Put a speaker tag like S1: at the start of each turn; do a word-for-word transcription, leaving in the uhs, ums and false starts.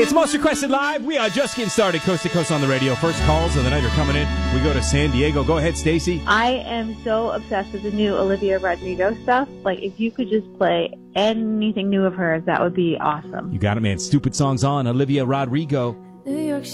S1: It's Most Requested Live. We are just getting started, coast to coast on the radio. First calls of the night are coming in. We go to San Diego. Go ahead, Stacy.
S2: I am so obsessed with the new Olivia Rodrigo stuff. Like, if you could just play anything new of hers, that would be awesome.
S1: You got it, man. Stupid Songs on Olivia Rodrigo.